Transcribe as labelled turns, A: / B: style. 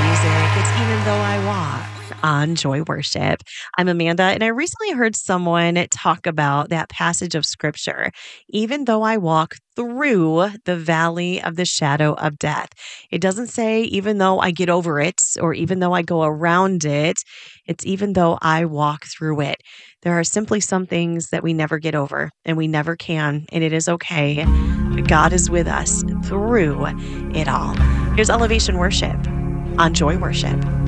A: music. It's Even Though I Walk on Joy Worship. I'm Amanda, and I recently heard someone talk about that passage of scripture. Even though I walk through the valley of the shadow of death. It doesn't say even though I get over it or even though I go around it. It's even though I walk through it. There are simply some things that we never get over and we never can, and it is okay. God is with us through it all. Here's Elevation Worship on Joy Worship.